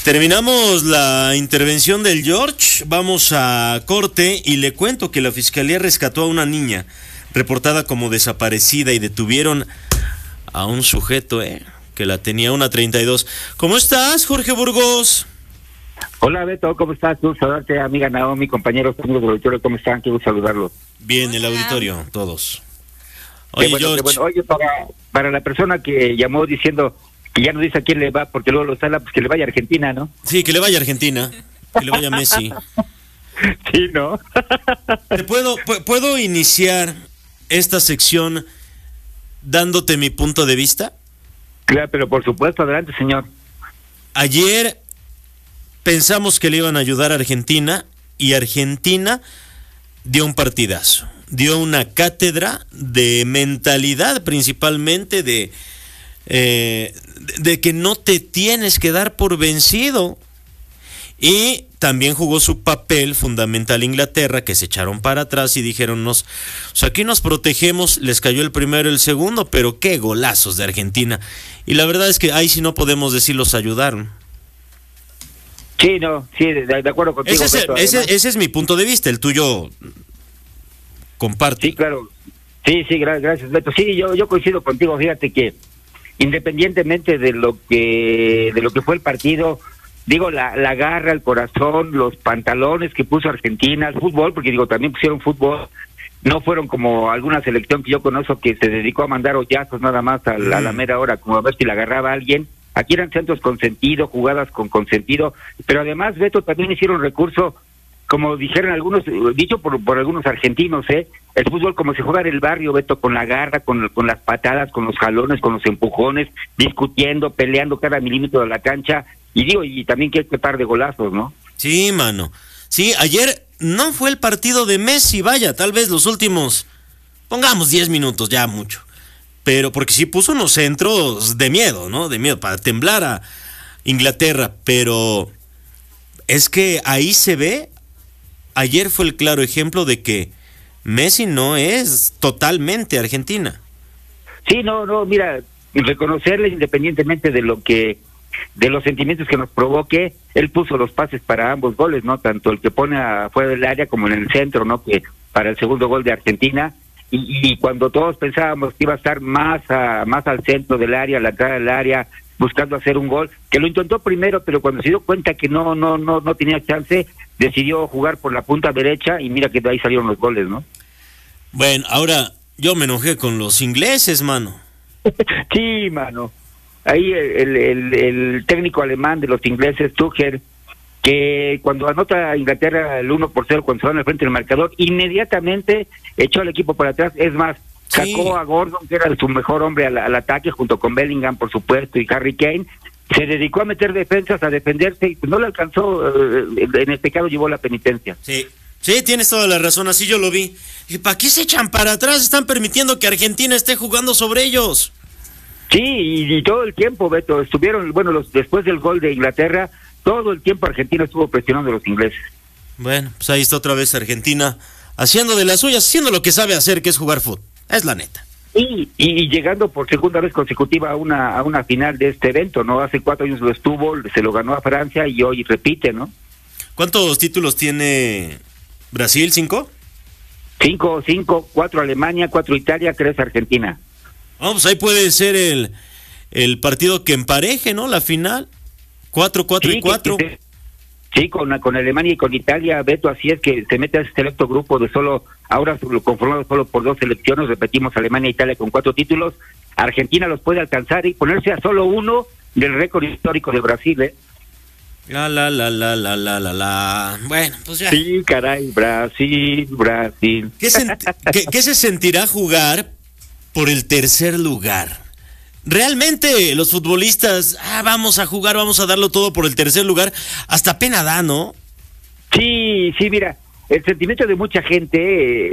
Terminamos la intervención del George, vamos a corte y le cuento que la Fiscalía rescató a una niña reportada como desaparecida y detuvieron a un sujeto que la tenía una 32. ¿Cómo estás, Jorge Burgos? Hola, Beto, ¿cómo estás? Tú, saludarte, amiga Naomi, compañeros, amigos del auditorio, ¿cómo están? Quiero saludarlos. Bien, el auditorio, todos. Oye, George. Oye, para la persona que llamó diciendo que ya no dice a quién le va, porque luego lo sala, pues que le vaya a Argentina, ¿no? Sí, que le vaya a Argentina, que le vaya a Messi. Sí, ¿no? ¿Puedo iniciar esta sección dándote mi punto de vista? Claro, pero por supuesto, adelante, señor. Ayer pensamos que le iban a ayudar a Argentina y Argentina dio un partidazo, dio una cátedra de mentalidad, principalmente de que no te tienes que dar por vencido. Y también jugó su papel fundamental Inglaterra, que se echaron para atrás y dijeron, aquí nos protegemos, les cayó el primero y el segundo, pero qué golazos de Argentina. Y la verdad es que ahí sí no podemos decir los ayudaron. Sí, no, sí, de acuerdo contigo. Ese es mi punto de vista, el tuyo comparte. Sí, claro. Sí, gracias, Beto. Sí, yo coincido contigo, fíjate que independientemente de lo que fue el partido, digo, la garra, el corazón, los pantalones que puso Argentina, el fútbol, porque digo, también pusieron fútbol, no fueron como alguna selección que yo conozco que se dedicó a mandar hoyazos nada más a la mera hora, como a ver si la agarraba a alguien. Aquí eran centros con sentido, jugadas con consentido, pero además, Beto, también hicieron recurso, como dijeron algunos, dicho por algunos argentinos, el fútbol como si jugara el barrio, Beto, con la garra, con las patadas, con los jalones, con los empujones, discutiendo, peleando cada milímetro de la cancha, y también que par de golazos, ¿no? Sí, mano. Sí, ayer no fue el partido de Messi, vaya, tal vez los últimos, pongamos 10 minutos, ya mucho. Pero porque sí puso unos centros de miedo, ¿no? De miedo, para temblar a Inglaterra. Pero es que ahí se ve, ayer fue el claro ejemplo de que Messi no es totalmente Argentina. Sí, no, mira, reconocerle independientemente de los sentimientos que nos provoque, él puso los pases para ambos goles, ¿no? Tanto el que pone afuera del área como en el centro, ¿no? Que para el segundo gol de Argentina. Y cuando todos pensábamos que iba a estar más al centro del área, a la entrada del área, buscando hacer un gol, que lo intentó primero, pero cuando se dio cuenta que no tenía chance, decidió jugar por la punta derecha y mira que de ahí salieron los goles, ¿no? Bueno, ahora yo me enojé con los ingleses, mano. Sí, mano. Ahí el técnico alemán de los ingleses, Tuchel, que cuando anota a Inglaterra el 1-0 cuando se van al frente del marcador, inmediatamente echó al equipo para atrás, es más, sacó a Gordon, que era su mejor hombre al ataque, junto con Bellingham, por supuesto, y Harry Kane, se dedicó a meter defensas, a defenderse, y no le alcanzó, en el pecado llevó la penitencia. Sí, tienes toda la razón, así yo lo vi. ¿Y para qué se echan para atrás? Están permitiendo que Argentina esté jugando sobre ellos. Sí, y todo el tiempo, Beto, estuvieron, después del gol de Inglaterra, todo el tiempo Argentina estuvo presionando a los ingleses. Bueno, pues ahí está otra vez Argentina haciendo de las suyas, haciendo lo que sabe hacer, que es jugar fútbol. Es la neta. Y llegando por segunda vez consecutiva a una final de este evento, ¿no? Hace 4 años lo estuvo, se lo ganó a Francia y hoy repite, ¿no? ¿Cuántos títulos tiene Brasil? ¿5? 5, 4 Alemania, 4 Italia, 3 Argentina. Pues ahí puede ser el partido que empareje, ¿no? La final. 4 y 4. Sí, con Alemania y con Italia, Beto, así es que se mete a ese selecto grupo de ahora conformado solo por 2 selecciones, repetimos, Alemania e Italia con 4 títulos, Argentina los puede alcanzar y ponerse a solo uno del récord histórico de Brasil, Bueno, pues ya. Sí, caray, Brasil. ¿Qué se sentirá jugar por el tercer lugar? Realmente los futbolistas, vamos a jugar, vamos a darlo todo por el tercer lugar, hasta pena da, ¿no? Sí, mira, el sentimiento de mucha gente